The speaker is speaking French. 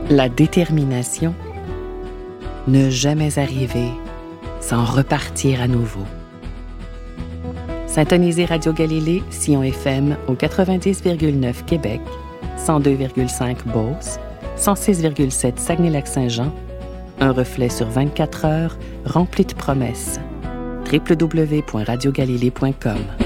La détermination, ne jamais arriver sans repartir à nouveau. Syntonisez Radio Galilée, Sion FM au 90,9 Québec, 102,5 Beauce, 106,7 Saguenay-Lac-Saint-Jean, un reflet sur 24 heures rempli de promesses. www.radiogalilée.com